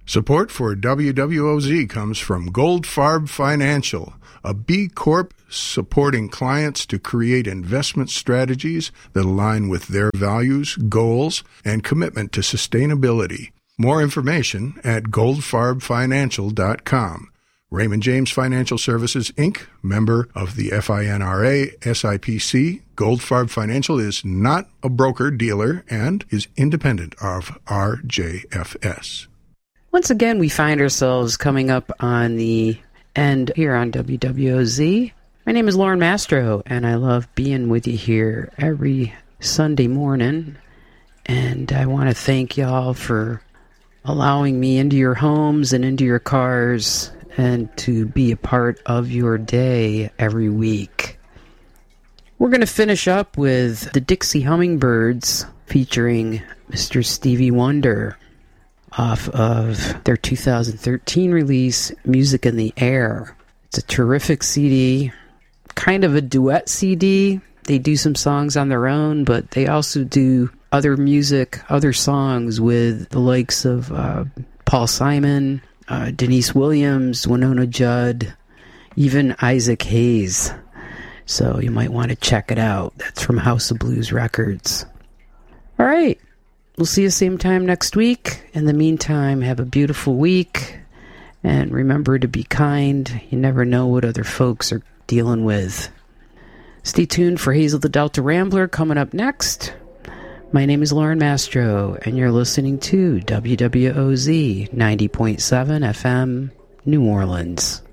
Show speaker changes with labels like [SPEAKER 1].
[SPEAKER 1] Support for WWOZ comes from Goldfarb Financial, a B Corp supporting clients to create investment strategies that align with their values, goals, and commitment to sustainability. More information at goldfarbfinancial.com. Raymond James Financial Services, Inc., member of the FINRA, SIPC. Goldfarb Financial is not a broker-dealer and is independent of RJFS.
[SPEAKER 2] Once again, we find ourselves coming up on the end here on WWOZ. My name is Lauren Mastro, and I love being with you here every Sunday morning. And I want to thank y'all for allowing me into your homes and into your cars and to be a part of your day every week. We're going to finish up with the Dixie Hummingbirds featuring Mr. Stevie Wonder off of their 2013 release, Music in the Air. It's a terrific CD, kind of a duet CD. They do some songs on their own, but they also do other music, other songs with the likes of Paul Simon, Denise Williams, Winona Judd, even Isaac Hayes. So you might want to check it out. That's from House of Blues Records. All right. We'll see you same time next week. In the meantime, have a beautiful week. And remember to be kind. You never know what other folks are dealing with. Stay tuned for Hazel the Delta Rambler coming up next. My name is Lauren Mastro, and you're listening to WWOZ 90.7 FM, New Orleans.